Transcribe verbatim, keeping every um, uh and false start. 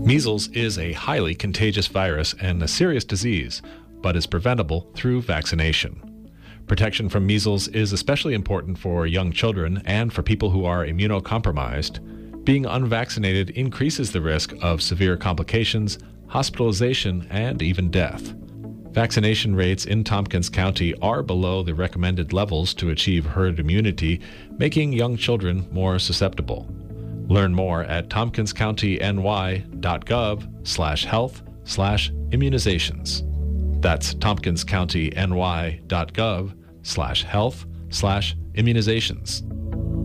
Measles is a highly contagious virus and a serious disease, but is preventable through vaccination. Protection from measles is especially important for young children and for people who are immunocompromised. Being unvaccinated increases the risk of severe complications, hospitalization, and even death. Vaccination rates in Tompkins County are below the recommended levels to achieve herd immunity, making young children more susceptible. Learn more at tompkinscountyny.gov slash health slash immunizations. That's tompkinscountyny.gov slash health slash immunizations.